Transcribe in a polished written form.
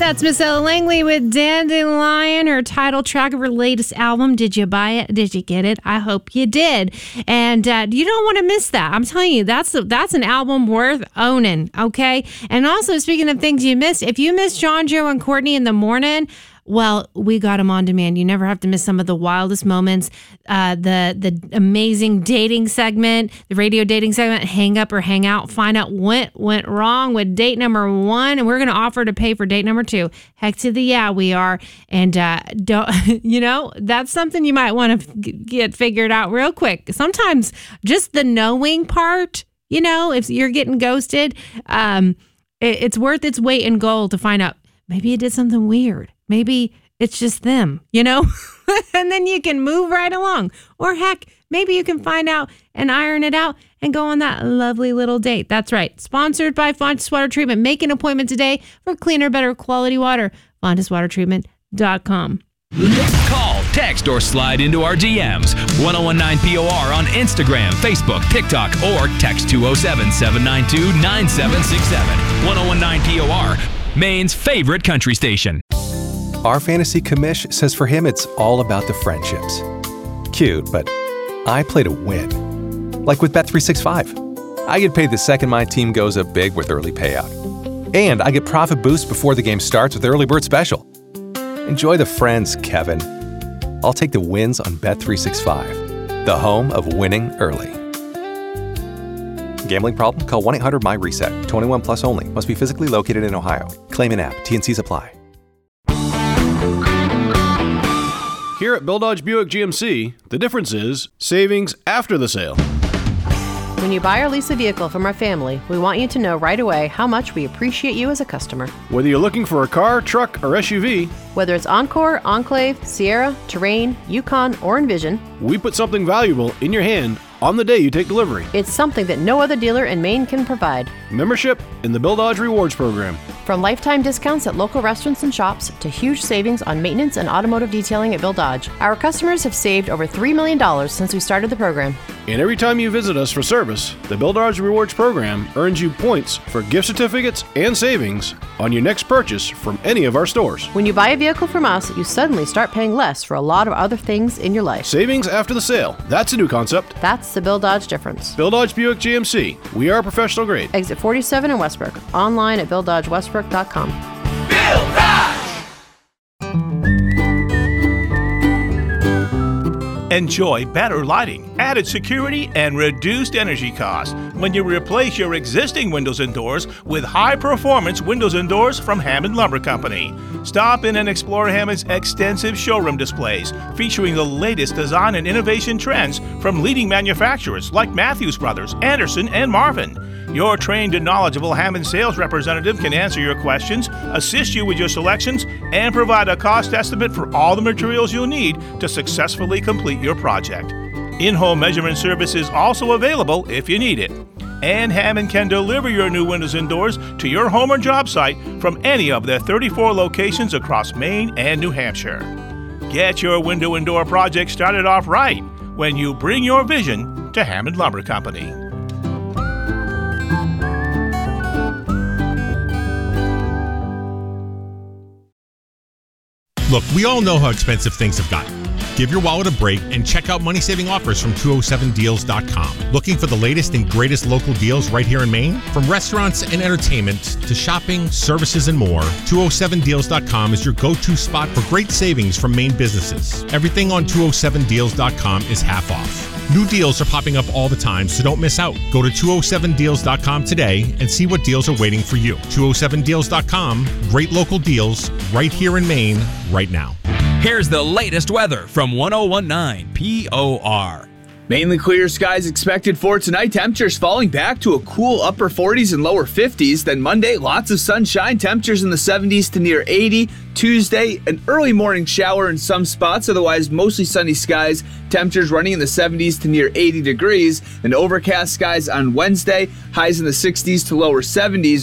That's Miss Ella Langley with Dandelion, her title track of her latest album. Did you buy it? Did you get it? I hope you did. And you don't want to miss that. I'm telling you, that's an album worth owning, okay? And also, speaking of things you missed, if you missed John, Joe, and Courtney in the morning, well, we got them on demand. You never have to miss some of the wildest moments. The amazing dating segment, the radio dating segment, Hang Up or Hang Out. Find out what went wrong with date number 1, and we're going to offer to pay for date number 2. Heck to the yeah, we are. And don't that's something you might want to get figured out real quick. Sometimes just the knowing part, if you're getting ghosted, it's worth its weight in gold to find out maybe you did something weird. Maybe it's just them, and then you can move right along. Or heck, maybe you can find out and iron it out and go on that lovely little date. That's right. Sponsored by Fontes Water Treatment. Make an appointment today for cleaner, better quality water. FontesWaterTreatment.com. Call, text, or slide into our DMs. 1019 POR on Instagram, Facebook, TikTok, or text 207-792-9767. 1019 POR, Maine's favorite country station. Our fantasy commish says for him it's all about the friendships. Cute, but I play to win. Like with Bet365. I get paid the second my team goes up big with early payout. And I get profit boost before the game starts with Early Bird Special. Enjoy the friends, Kevin. I'll take the wins on Bet365, the home of winning early. Gambling problem? Call 1-800-MY-RESET. 21 plus only. Must be physically located in Ohio. Claim in app. T&Cs apply. Here at Bill Dodge Buick GMC, the difference is savings after the sale. When you buy or lease a vehicle from our family, we want you to know right away how much we appreciate you as a customer. Whether you're looking for a car, truck, or SUV, whether it's Encore, Enclave, Sierra, Terrain, Yukon, or Envision, we put something valuable in your hand on the day you take delivery. It's something that no other dealer in Maine can provide. Membership in the Bill Dodge Rewards Program. From lifetime discounts at local restaurants and shops to huge savings on maintenance and automotive detailing at Bill Dodge, our customers have saved over $3 million since we started the program. And every time you visit us for service, the Bill Dodge Rewards Program earns you points for gift certificates and savings on your next purchase from any of our stores. When you buy a vehicle from us, you suddenly start paying less for a lot of other things in your life. Savings after the sale. That's a new concept. That's the Bill Dodge difference. Bill Dodge Buick GMC. We are professional grade. Exit 47 in Westbrook. Online at BillDodgeWestbrook.com. Bill Dodge! Enjoy better lighting, added security, and reduced energy costs when you replace your existing windows and doors with high-performance windows and doors from Hammond Lumber Company. Stop in and explore Hammond's extensive showroom displays featuring the latest design and innovation trends from leading manufacturers like Matthews Brothers, Anderson, and Marvin. Your trained and knowledgeable Hammond sales representative can answer your questions, assist you with your selections, and provide a cost estimate for all the materials you'll need to successfully complete your project. In-home measurement service is also available if you need it. And Hammond can deliver your new windows and doors to your home or job site from any of their 34 locations across Maine and New Hampshire. Get your window and door project started off right when you bring your vision to Hammond Lumber Company. Look, we all know how expensive things have gotten. Give your wallet a break and check out money-saving offers from 207deals.com. Looking for the latest and greatest local deals right here in Maine? From restaurants and entertainment to shopping, services, and more, 207deals.com is your go-to spot for great savings from Maine businesses. Everything on 207deals.com is half off. New deals are popping up all the time, so don't miss out. Go to 207deals.com today and see what deals are waiting for you. 207deals.com, great local deals right here in Maine, right now. Here's the latest weather from 1019 POR. Mainly clear skies expected for tonight. Temperatures falling back to a cool upper 40s and lower 50s. Then Monday, lots of sunshine. Temperatures in the 70s to near 80. Tuesday, an early morning shower in some spots. Otherwise, mostly sunny skies. Temperatures running in the 70s to near 80 degrees. And overcast skies on Wednesday. Highs in the 60s to lower 70s.